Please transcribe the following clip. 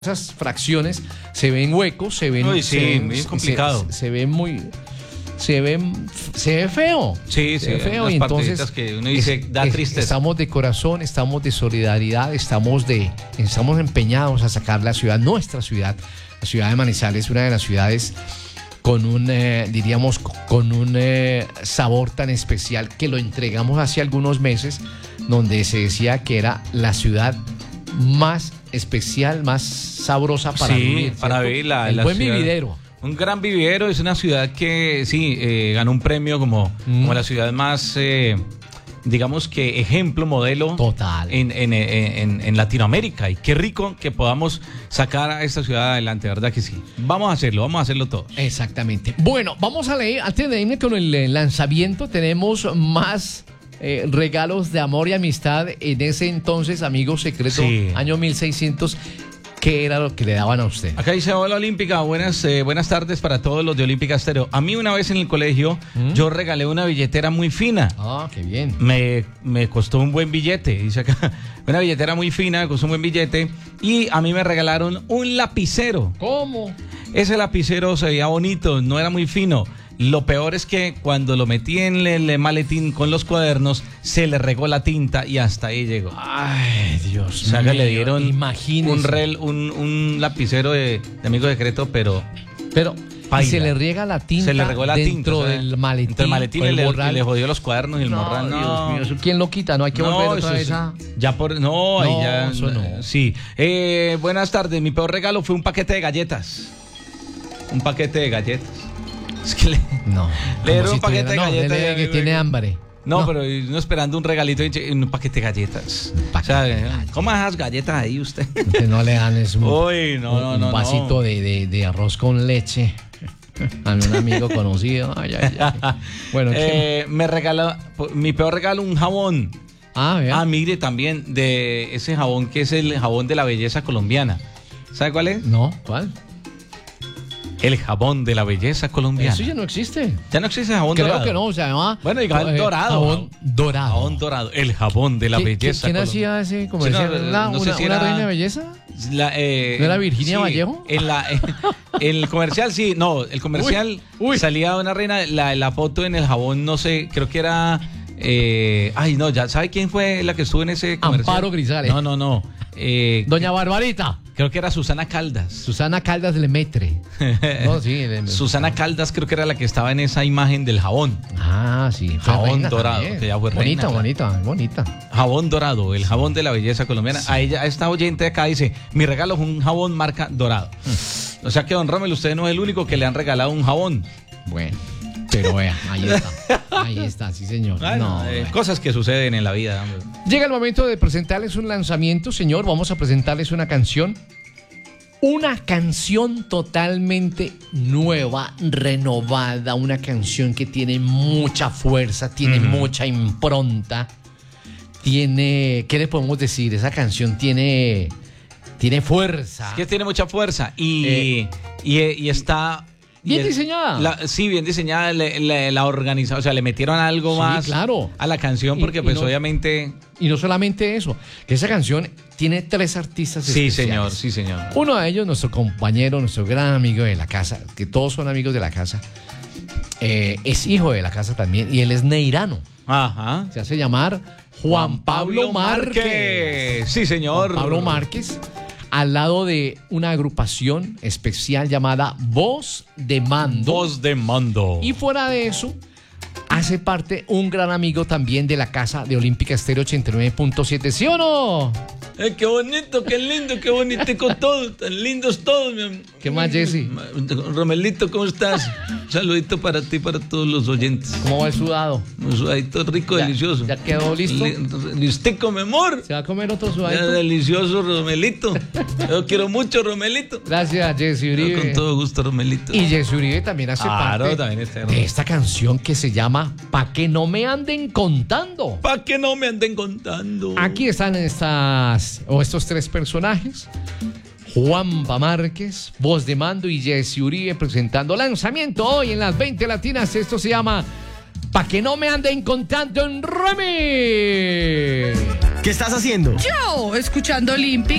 esas fracciones se ven huecos, se ven... Uy, sí, muy complicado. Se ve feo. Sí, se ve feo. Las Y entonces que uno dice, da tristeza. Estamos de corazón, estamos de solidaridad, estamos empeñados a sacar la ciudad, nuestra ciudad, la ciudad de Manizales, una de las ciudades con un, diríamos, con un sabor tan especial que lo entregamos hace algunos meses, donde se decía que era la ciudad más especial, más sabrosa para vivir. Para vivir el buen ciudad, vividero. Un gran vividero, es una ciudad que sí, ganó un premio como la ciudad más, digamos que ejemplo, modelo total en Latinoamérica. Y qué rico que podamos sacar a esta ciudad adelante, ¿verdad que sí? Vamos a hacerlo todo. Exactamente. Bueno, vamos a leer, antes de irme con el lanzamiento, tenemos más regalos de amor y amistad en ese entonces, amigo secreto, sí. Año 1600. ¿Qué era lo que le daban a usted? Acá dice: hola Olímpica, buenas tardes para todos los de Olímpica Estéreo. A mí una vez en el colegio yo regalé una billetera muy fina. Ah, qué bien. Me costó un buen billete, dice acá. Una billetera muy fina, costó un buen billete. Y a mí me regalaron un lapicero. ¿Cómo? Ese lapicero se veía bonito, no era muy fino. Lo peor es que cuando lo metí en el maletín con los cuadernos, se le regó la tinta y hasta ahí llegó. Ay, Dios mío. O sea, que le dieron un lapicero de amigo secreto, pero y se le riega la tinta. Se le regó la dentro tinta, del maletín. Dentro del maletín y le jodió los cuadernos y el morral. No, Dios mío, ¿eso quién lo quita? No hay que volver otra vez a... Eso no. Sí. Buenas tardes. Mi peor regalo fue un paquete de galletas. Un paquete de galletas. Es que le dieron un paquete de galletas. Que tiene hambre. No, pero no esperando un regalito, un paquete de galletas. ¿Cómo esas galletas ahí usted? No le dan un vasito de arroz con leche a un amigo conocido. Ay. Bueno, me regaló, mi peor regalo, un jabón. Mire, también de ese jabón que es el jabón de la belleza colombiana. ¿Sabe cuál es? No, ¿cuál? El jabón de la belleza colombiana. Eso ya no existe. Ya no existe jabón dorado. Creo que no, se llama... Bueno, y jabón dorado. Jabón dorado. Jabón dorado. El jabón de la belleza colombiana. ¿Quién hacía ese comercial? ¿Una reina de belleza? ¿No era Virginia Vallejo? El comercial, sí. No, el comercial salía una reina, la foto en el jabón, no sé, creo que era... ya sabe quién fue la que estuvo en ese comercial. Amparo Grisales. No. Doña Barbarita. Creo que era Susana Caldas. Susana Caldas Lemaitre. Susana Caldas creo que era la que estaba en esa imagen del jabón. Sí. Jabón dorado, que ya fue reina. Bonita. Jabón dorado, el jabón de la belleza colombiana. Sí. A esta oyente de acá dice: mi regalo es un jabón marca Dorado. O sea que, don Rommel, usted no es el único que le han regalado un jabón. Bueno, pero vea, ahí está, sí señor. Cosas que suceden en la vida, hombre. Llega el momento de presentarles un lanzamiento, señor. Vamos a presentarles una canción. Una canción totalmente nueva, renovada, una canción que tiene mucha fuerza, tiene mucha impronta, ¿qué le podemos decir? Esa canción tiene fuerza. Es que tiene mucha fuerza y está... Bien diseñada. Bien diseñada, la organización, o sea, le metieron algo más a la canción porque obviamente... Y no solamente eso, que esa canción tiene 3 artistas especiales. Sí, señor. Uno de ellos, nuestro compañero, nuestro gran amigo de la casa, que todos son amigos de la casa, es hijo de la casa también, y él es neirano. Ajá. Se hace llamar Juan Pablo Márquez. Sí, señor. Juan Pablo Márquez, al lado de una agrupación especial llamada Voz de Mando. Voz de Mando. Y fuera de eso, hace parte un gran amigo también de la casa de Olímpica Estéreo 89.7, ¿sí o no? Qué bonito, qué lindo, qué bonito todos, tan lindos todos, mi amor. ¿Qué más, Jesse? Romelito, ¿cómo estás? Un saludito para ti y para todos los oyentes. ¿Cómo va el sudado? Un sudadito rico, delicioso. ¿Ya quedó listo? Listico, mi amor. ¿Se va a comer otro sudadito? Delicioso, Romelito. Yo quiero mucho, Romelito. Gracias, Jesse Uribe. Con todo gusto, Romelito. Y Jesse Uribe también hace parte de esta canción que se llama Pa' que no me anden contando. Pa' que no me anden contando. Aquí están estos 3 personajes: Juanpa Márquez, Voz de Mando, y Jesse Uribe, presentando lanzamiento hoy en las 20 Latinas. Esto se llama Pa' que no me anden contando en Remy. ¿Qué estás haciendo? Yo, escuchando Olímpica.